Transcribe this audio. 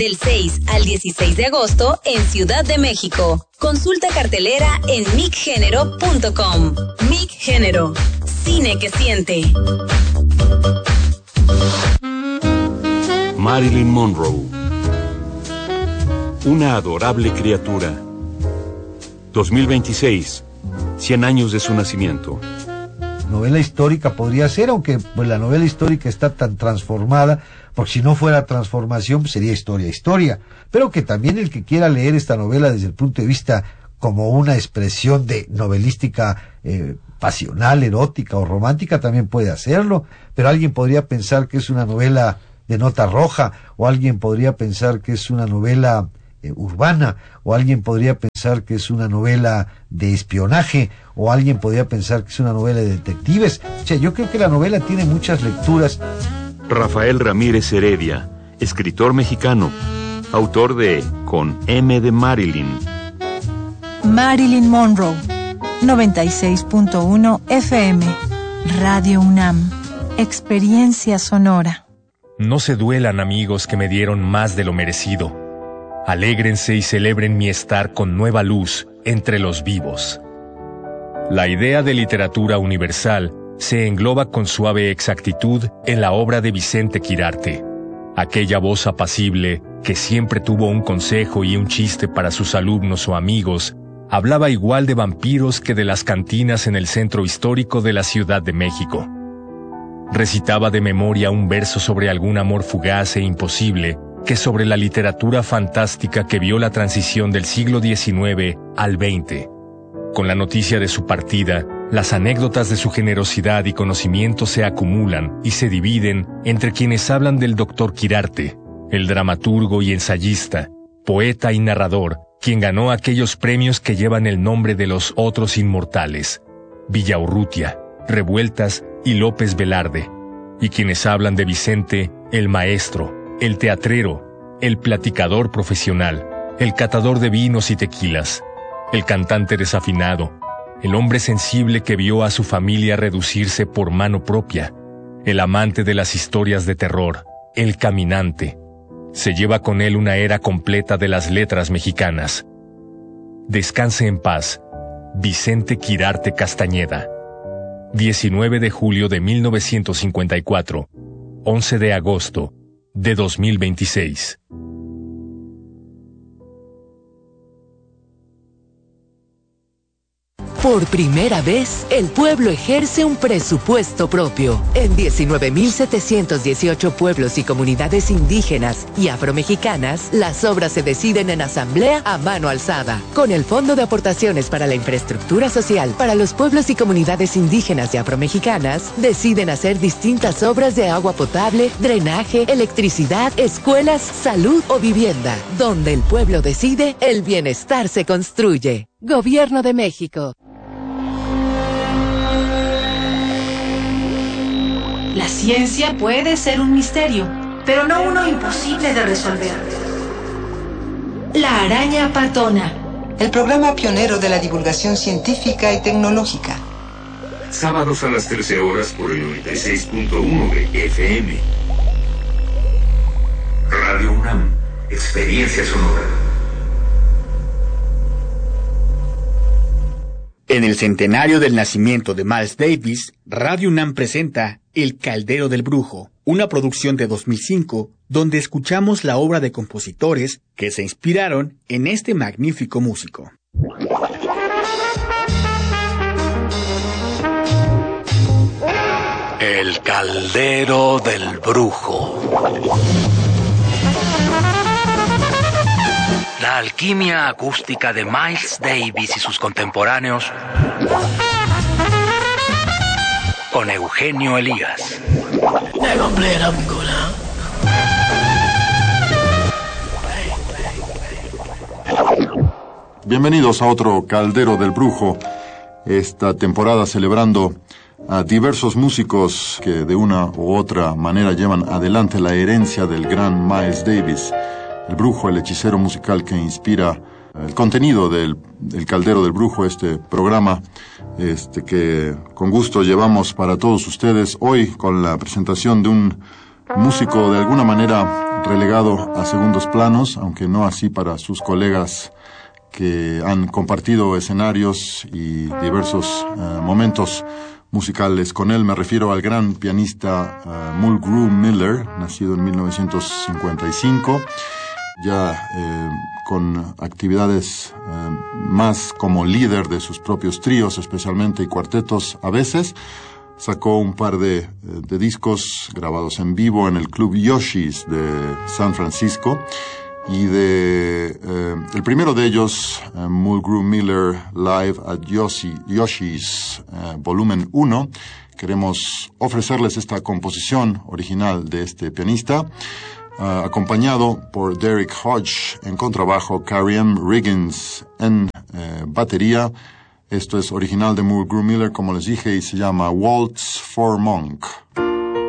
del 6 al 16 de agosto en Ciudad de México. Consulta cartelera en micgénero.com. Mic Género, cine que siente. Marilyn Monroe, una adorable criatura. 2026, 100 años de su nacimiento. Novela histórica podría ser, aunque pues la novela histórica está tan transformada, porque si no fuera transformación pues sería historia, pero que también el que quiera leer esta novela desde el punto de vista como una expresión de novelística pasional, erótica o romántica también puede hacerlo, pero alguien podría pensar que es una novela de nota roja, o alguien podría pensar que es una novela urbana, o alguien podría pensar que es una novela de espionaje, o alguien podría pensar que es una novela de detectives. O sea, yo creo que la novela tiene muchas lecturas. Rafael Ramírez Heredia, escritor mexicano, autor de Con M de Marilyn. Marilyn Monroe, 96.1 FM, Radio UNAM, experiencia sonora. No se duelan, amigos, que me dieron más de lo merecido. Alégrense y celebren mi estar con nueva luz entre los vivos. La idea de literatura universal se engloba con suave exactitud en la obra de Vicente Quirarte. Aquella voz apacible, que siempre tuvo un consejo y un chiste para sus alumnos o amigos, hablaba igual de vampiros que de las cantinas en el centro histórico de la Ciudad de México. Recitaba de memoria un verso sobre algún amor fugaz e imposible, que sobre la literatura fantástica que vio la transición del siglo XIX al XX. Con la noticia de su partida, las anécdotas de su generosidad y conocimiento se acumulan y se dividen entre quienes hablan del Dr. Quirarte, el dramaturgo y ensayista, poeta y narrador, quien ganó aquellos premios que llevan el nombre de los otros inmortales, Villaurrutia, Revueltas y López Velarde, y quienes hablan de Vicente, el maestro, el teatrero, el platicador profesional, el catador de vinos y tequilas, el cantante desafinado, el hombre sensible que vio a su familia reducirse por mano propia, el amante de las historias de terror, el caminante. Se lleva con él una era completa de las letras mexicanas. Descanse en paz, Vicente Quirarte Castañeda. 19 de julio de 1954, 11 de agosto de 2026. Por primera vez, el pueblo ejerce un presupuesto propio. En 19.718 pueblos y comunidades indígenas y afromexicanas, las obras se deciden en asamblea a mano alzada. Con el Fondo de Aportaciones para la Infraestructura Social para los pueblos y comunidades indígenas y afromexicanas, deciden hacer distintas obras de agua potable, drenaje, electricidad, escuelas, salud o vivienda. Donde el pueblo decide, el bienestar se construye. Gobierno de México. La ciencia puede ser un misterio, pero no uno imposible de resolver. La araña patona. El programa pionero de la divulgación científica y tecnológica. Sábados a las 13 horas por el 96.1 de FM. Radio UNAM, experiencia sonora. En el centenario del nacimiento de Miles Davis, Radio UNAM presenta El Caldero del Brujo, una producción de 2005, donde escuchamos la obra de compositores que se inspiraron en este magnífico músico. El Caldero del Brujo. La alquimia acústica de Miles Davis y sus contemporáneos con Eugenio Elías. Bienvenidos a otro Caldero del Brujo, esta temporada celebrando a diversos músicos que de una u otra manera llevan adelante la herencia del gran Miles Davis. El Brujo, el hechicero musical que inspira el contenido del Caldero del Brujo, este programa que con gusto llevamos para todos ustedes hoy con la presentación de un músico de alguna manera relegado a segundos planos, aunque no así para sus colegas que han compartido escenarios y diversos momentos musicales con él. Me refiero al gran pianista Mulgrew Miller, nacido en 1955, ya con actividades más como líder de sus propios tríos, especialmente, y cuartetos a veces. Sacó un par de discos grabados en vivo en el Club Yoshi's de San Francisco, y el primero de ellos, Mulgrew Miller Live at Yoshi's, volumen 1. Queremos ofrecerles esta composición original de este pianista, acompañado por Derek Hodge en contrabajo, Carrie M. Riggins en batería. Esto es original de Mulgrew Miller, como les dije, y se llama Waltz for Monk.